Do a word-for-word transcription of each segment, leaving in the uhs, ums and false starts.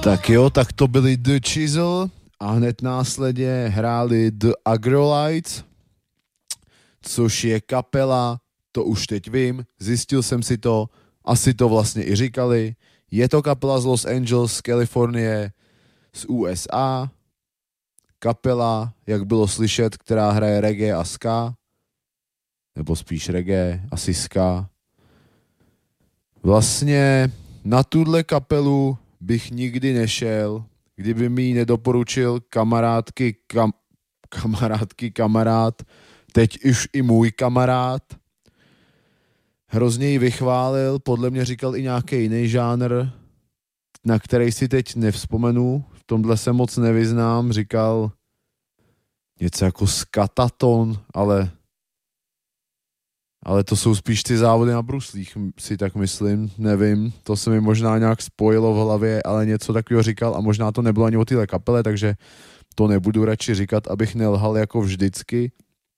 Tak jo, tak to byli The Chisel a hned následně hráli The Agrolites, což je kapela, to už teď vím, zjistil jsem si to, asi to vlastně i říkali, je to kapela z Los Angeles, z Kalifornie, z U S A, kapela, jak bylo slyšet, která hraje reggae a ska, nebo spíš reggae, asi ska. Vlastně na tuhle kapelu bych nikdy nešel, kdyby mi ji nedoporučil kamarádky, kam, kamarádky, kamarád, teď už i můj kamarád. Hrozně ji vychválil, podle mě říkal i nějaký jiný žánr, na který si teď nevzpomenu, v tomhle se moc nevyznám, říkal něco jako skataton, ale ale to jsou spíš ty závody na bruslích, si tak myslím, nevím, to se mi možná nějak spojilo v hlavě, ale něco takového říkal a možná to nebylo ani o téhle kapele, takže to nebudu radši říkat, abych nelhal jako vždycky.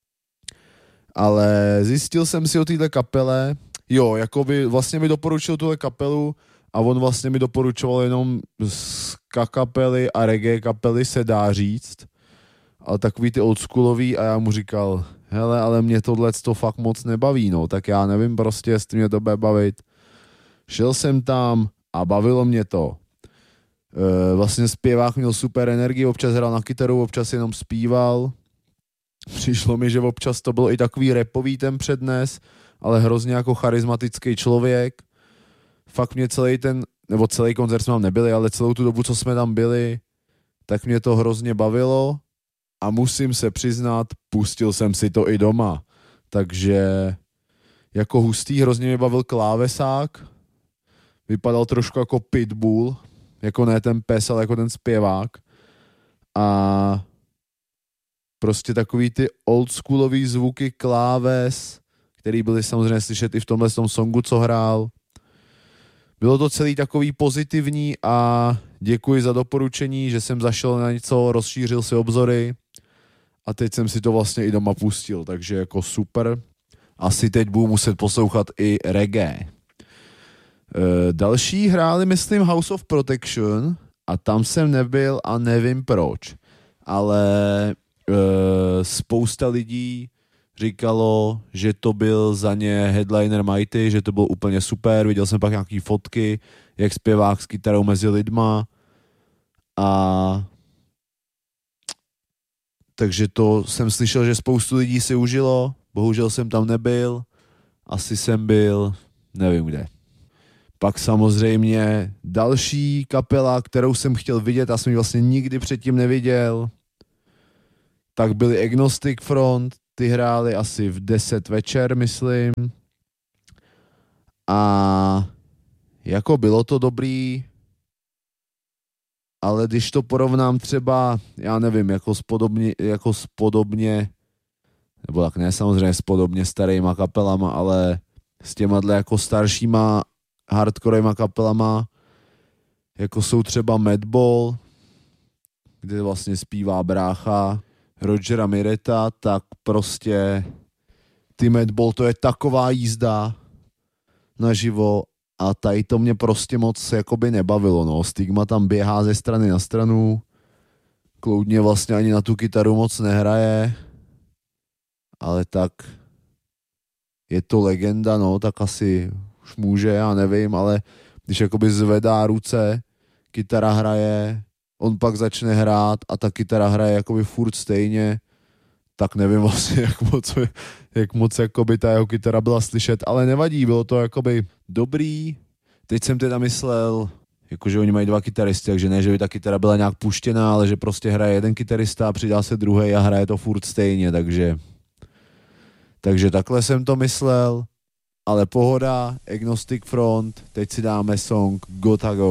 Ale zjistil jsem si o téhle kapele, jo, jakoby vlastně mi doporučil tuhle kapelu a on vlastně mi doporučoval jenom ska kapely a reggae kapely, se dá říct, ale takový ty oldschoolový a já mu říkal, hele, ale mě tohle to fakt moc nebaví, no, tak já nevím prostě, jestli mě to bude bavit. Šel jsem tam a bavilo mě to. E, vlastně zpěvák měl super energii, občas hrál na kytaru, občas jenom zpíval. Přišlo mi, že občas to byl i takový rapový ten přednes, ale hrozně jako charismatický člověk. Fakt mě celý ten, nebo celý koncert jsme tam nebyli, ale celou tu dobu, co jsme tam byli, tak mě to hrozně bavilo. A musím se přiznat, pustil jsem si to i doma. Takže jako hustý hrozně mě bavil klávesák. Vypadal trošku jako Pitbull. Jako ne ten pes, ale jako ten zpěvák. A prostě takový ty oldschoolový zvuky kláves, který byly samozřejmě slyšet i v tomhle tom songu, co hrál. Bylo to celý takový pozitivní a děkuji za doporučení, že jsem zašel na něco, rozšířil si obzory. A teď jsem si to vlastně i doma pustil, takže jako super. Asi teď budu muset poslouchat i reggae. E, další hráli, myslím, House of Protection a tam jsem nebyl a nevím proč. Ale e, spousta lidí říkalo, že to byl za ně headliner Mighty, že to bylo úplně super. Viděl jsem pak nějaký fotky, jak zpěvák s kytarou mezi lidma a takže to jsem slyšel, že spoustu lidí si užilo, bohužel jsem tam nebyl, asi jsem byl, nevím kde. Pak samozřejmě další kapela, kterou jsem chtěl vidět a jsem ji vlastně nikdy předtím neviděl, tak byli Agnostic Front, ty hráli asi v deset večer, myslím. A jako bylo to dobrý, ale když to porovnám třeba, já nevím, jako s podobně, jako s podobně, nebo tak ne samozřejmě s podobně starýma kapelama, ale s těma jako staršíma hardcorejma kapelama, jako jsou třeba Madball, kde vlastně zpívá brácha Rogera Mireta, tak prostě ty Madball, to je taková jízda naživo. A tady to mě prostě moc jakoby nebavilo, no. Stigma tam běhá ze strany na stranu, kloudně vlastně ani na tu kytaru moc nehraje, ale tak je to legenda, no, tak asi už může, já nevím, ale když jakoby zvedá ruce, kytara hraje, on pak začne hrát a ta kytara hraje jakoby furt stejně, tak nevím vlastně, jak moc, jak moc jakoby ta jeho kytara byla slyšet, ale nevadí, bylo to jakoby dobrý. Teď jsem teda myslel, jakože oni mají dva kytaristy, takže ne, že by ta kytara byla nějak puštěná, ale že prostě hraje jeden kytarista, přidá se druhý a hraje to furt stejně, takže takže takhle jsem to myslel, ale pohoda, Agnostic Front, teď si dáme song Gotta Go.